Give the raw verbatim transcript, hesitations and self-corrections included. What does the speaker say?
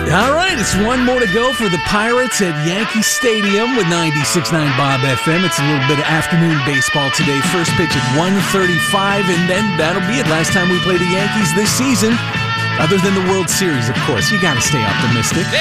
All right, it's one more to go for the Pirates at Yankee Stadium with ninety-six point nine Bob F M. It's a little bit of afternoon baseball today. First pitch at one thirty-five, and then that'll be it. Last time we played the Yankees this season, other than the World Series, of course. You got to stay optimistic.